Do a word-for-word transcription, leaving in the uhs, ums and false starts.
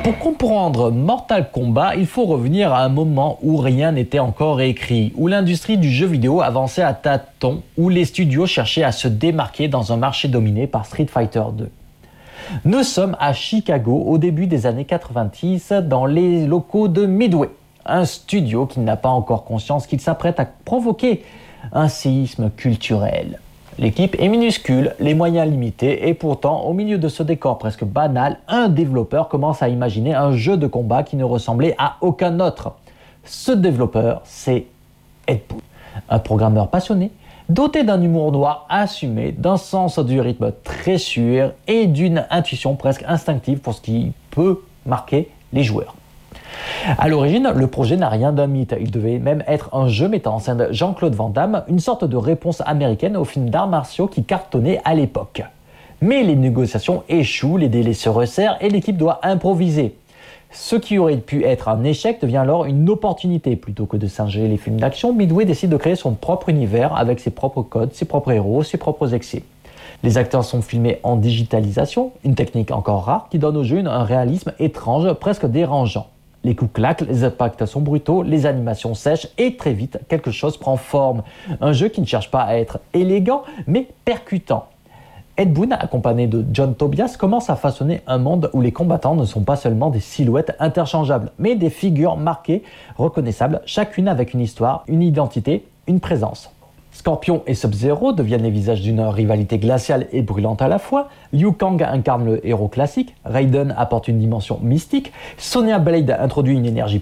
Pour comprendre Mortal Kombat, il faut revenir à un moment où rien n'était encore écrit, où l'industrie du jeu vidéo avançait à tâtons, où les studios cherchaient à se démarquer dans un marché dominé par Street Fighter deux. Nous sommes à Chicago au début des années quatre-vingt-dix dans les locaux de Midway, un studio qui n'a pas encore conscience qu'il s'apprête à provoquer un séisme culturel. L'équipe est minuscule, les moyens limités et pourtant, au milieu de ce décor presque banal, un développeur commence à imaginer un jeu de combat qui ne ressemblait à aucun autre. Ce développeur, c'est Ed Boon, un programmeur passionné, doté d'un humour noir assumé, d'un sens du rythme très sûr et d'une intuition presque instinctive pour ce qui peut marquer les joueurs. À l'origine, le projet n'a rien d'un mythe. Il devait même être un jeu mettant en scène Jean-Claude Van Damme, une sorte de réponse américaine aux films d'arts martiaux qui cartonnaient à l'époque. Mais les négociations échouent, les délais se resserrent et l'équipe doit improviser. Ce qui aurait pu être un échec devient alors une opportunité. Plutôt que de singer les films d'action, Midway décide de créer son propre univers avec ses propres codes, ses propres héros, ses propres excès. Les acteurs sont filmés en digitalisation, une technique encore rare qui donne au jeu un réalisme étrange, presque dérangeant. Les coups claquent, les impacts sont brutaux, les animations sèchent et très vite, quelque chose prend forme. Un jeu qui ne cherche pas à être élégant, mais percutant. Ed Boon, accompagné de John Tobias, commence à façonner un monde où les combattants ne sont pas seulement des silhouettes interchangeables, mais des figures marquées, reconnaissables, chacune avec une histoire, une identité, une présence. Scorpion et Sub-Zero deviennent les visages d'une rivalité glaciale et brûlante à la fois, Liu Kang incarne le héros classique, Raiden apporte une dimension mystique, Sonya Blade introduit une énergie